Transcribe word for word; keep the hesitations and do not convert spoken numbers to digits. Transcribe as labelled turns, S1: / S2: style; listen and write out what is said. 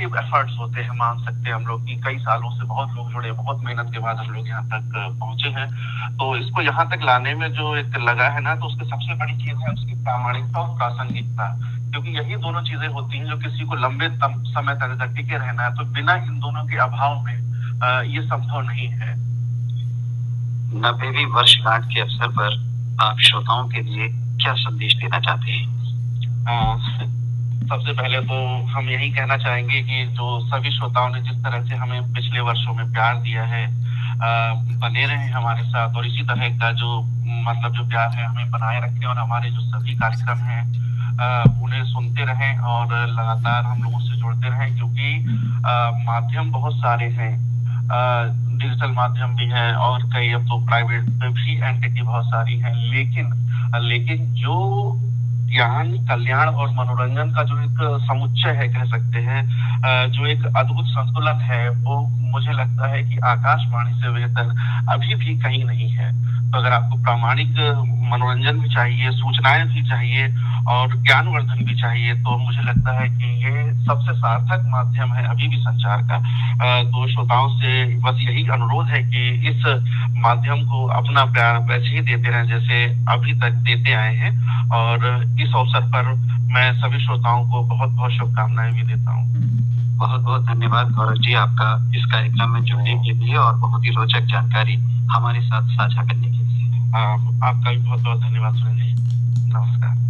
S1: Collective efforts होते हैं, मान सकते हैं हम लोग कि कई सालों से बहुत लोग जुड़े, बहुत मेहनत के बाद हम लोग यहाँ तक पहुंचे हैं। तो इसको यहाँ तक लाने में जो एक लगा है ना, तो उसकी सबसे बड़ी चीज है उसकी प्रामाणिकता और प्रासंगिकता, क्योंकि यही दोनों चीजें होती हैं जो किसी को लंबे समय तक अगर टिके रहना है तो बिना इन दोनों के अभाव में आ, ये संभव नहीं है।
S2: नब्बेवीं वर्षगांठ के अवसर पर आप श्रोताओं के लिए क्या संदेश देना चाहते हैं?
S1: आ, सबसे पहले तो हम यही कहना चाहेंगे कि जो सभी श्रोताओं ने जिस तरह से हमें पिछले वर्षों में प्यार दिया है, आ, बने रहे हमारे साथ, और इसी तरह का जो मतलब जो प्यार है हमें बनाए रखें, और हमारे जो सभी कार्यक्रम हैं उन्हें सुनते रहें और लगातार हम लोगों से जुड़ते रहें, क्योंकि माध्यम बहुत सारे हैं, डिजिटल माध्यम भी है और कई अब तो प्राइवेट भी एंटिटी बहुत सारी है, लेकिन लेकिन जो ज्ञान, कल्याण और मनोरंजन का जो एक समुच्चय है कह सकते हैं, जो एक अद्भुत संतुलन है, वो मुझे लगता है कि आकाशवाणी से बेहतर अभी भी कहीं नहीं है। तो अगर आपको प्रामाणिक मनोरंजन भी चाहिए, सूचनाएं भी चाहिए और ज्ञानवर्धन भी चाहिए, तो मुझे लगता है कि ये सबसे सार्थक माध्यम है अभी भी संचार का। तो श्रोताओं से बस यही अनुरोध है कि इस माध्यम को अपना प्यार वैसे ही देते रहें जैसे अभी तक देते आए हैं, और इस अवसर पर मैं सभी श्रोताओं को बहुत बहुत शुभकामनाएं भी देता हूँ।
S2: बहुत बहुत धन्यवाद गौरव जी, आपका इस कार्यक्रम में जुड़ने के लिए और बहुत ही रोचक जानकारी हमारे साथ साझा करने के लिए।
S1: आपका भी बहुत बहुत धन्यवाद सुनील जी। नमस्कार।